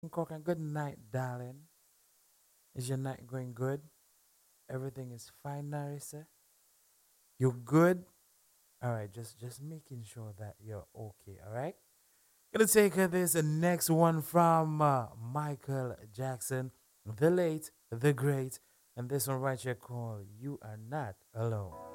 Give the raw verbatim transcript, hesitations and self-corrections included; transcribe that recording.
Coca, good night, darling. Is your night going good? Everything is fine, Narissa? You good? All right, just just making sure that you're okay. All right. Gonna take uh, this uh, next one from uh, Michael Jackson, the late, the great, and this one right here called "You Are Not Alone."